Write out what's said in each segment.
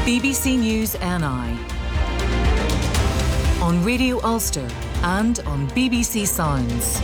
BBC News NI on Radio Ulster and on BBC Sounds.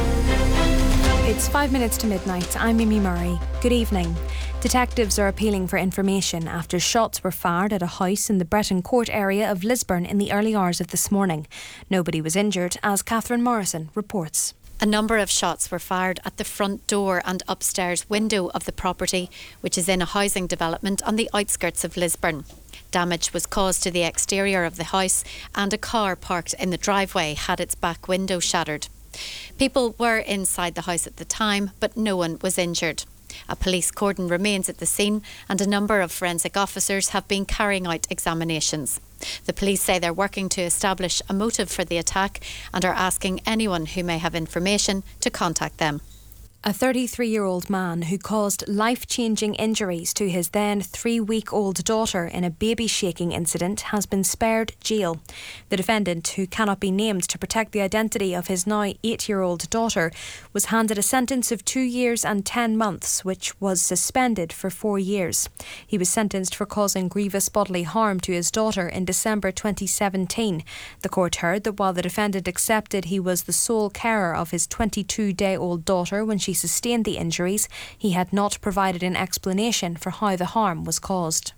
It's 5 minutes to midnight. I'm Mimi Murray. Good evening. Detectives are appealing for information after shots were fired at a house in the Breton Court area of Lisburn in the early hours of this morning. Nobody was injured, as Catherine Morrison reports. A number of shots were fired at the front door and upstairs window of the property, which is in a housing development on the outskirts of Lisburn. Damage was caused to the exterior of the house, and a car parked in the driveway had its back window shattered. People were inside the house at the time, but no one was injured. A police cordon remains at the scene, and a number of forensic officers have been carrying out examinations. The police say they're working to establish a motive for the attack and are asking anyone who may have information to contact them. A 33-year-old man who caused life-changing injuries to his then 3-week-old daughter in a baby-shaking incident has been spared jail. The defendant, who cannot be named to protect the identity of his now 8-year-old daughter, was handed a sentence of 2 years and 10 months, which was suspended for 4 years. He was sentenced for causing grievous bodily harm to his daughter in December 2017. The court heard that while the defendant accepted he was the sole carer of his 22-day-old daughter when she sustained the injuries, he had not provided an explanation for how the harm was caused.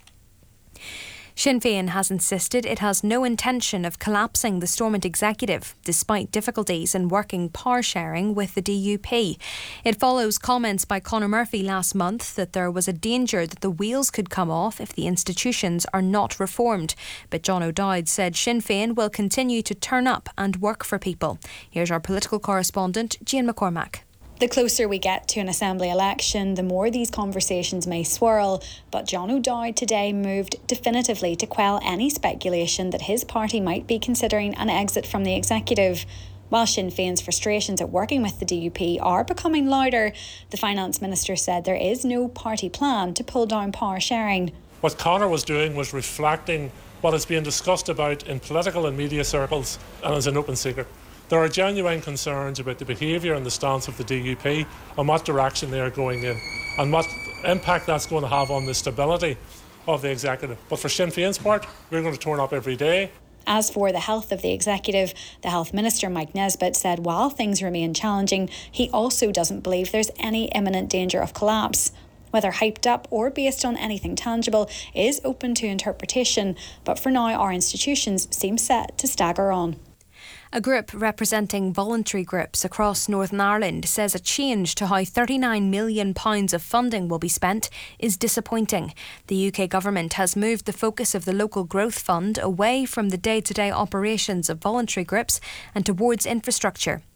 Sinn Féin has insisted it has no intention of collapsing the Stormont executive, despite difficulties in working power sharing with the DUP. It follows comments by Conor Murphy last month that there was a danger that the wheels could come off if the institutions are not reformed. But John O'Dowd said Sinn Féin will continue to turn up and work for people. Here's our political correspondent, Jane McCormack. The closer we get to an Assembly election, the more these conversations may swirl, but John O'Dowd today moved definitively to quell any speculation that his party might be considering an exit from the executive. While Sinn Féin's frustrations at working with the DUP are becoming louder, the Finance Minister said there is no party plan to pull down power sharing. What Conor was doing was reflecting what is being discussed about in political and media circles and is an open secret. There are genuine concerns about the behaviour and the stance of the DUP and what direction they are going in and what impact that's going to have on the stability of the executive. But for Sinn Féin's part, we're going to turn up every day. As for the health of the executive, the Health Minister Mike Nesbitt said while things remain challenging, he also doesn't believe there's any imminent danger of collapse. Whether hyped up or based on anything tangible is open to interpretation, but for now our institutions seem set to stagger on. A group representing voluntary groups across Northern Ireland says a change to how £39 million of funding will be spent is disappointing. The UK government has moved the focus of the Local Growth Fund away from the day-to-day operations of voluntary groups and towards infrastructure.